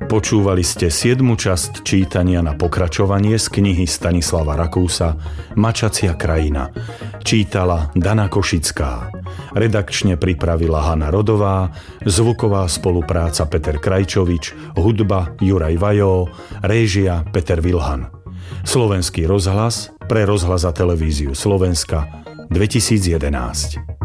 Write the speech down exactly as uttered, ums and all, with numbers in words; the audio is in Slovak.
Počúvali ste siedmu časť čítania na pokračovanie z knihy Stanislava Rakúsa Mačacia krajina. Čítala Dana Košická. Redakčne pripravila Hana Rodová, zvuková spolupráca Peter Krajčovič, hudba Juraj Vajó, réžia Peter Vilhan. Slovenský rozhlas pre rozhlas a televíziu Slovenska dvetisícjedenásť.